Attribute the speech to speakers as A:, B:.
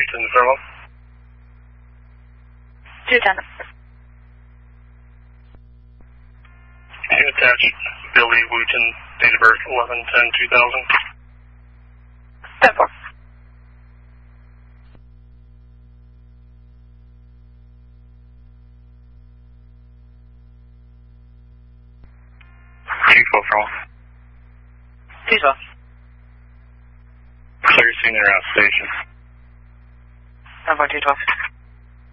A: Wheaton Thermal.
B: 210.
A: Can you attach Billy Wooten, date of birth 11/10/2000?
B: 10-4.
A: T12 Thermal.
B: T12.
A: Clear senior out station.
B: 10-4 T12.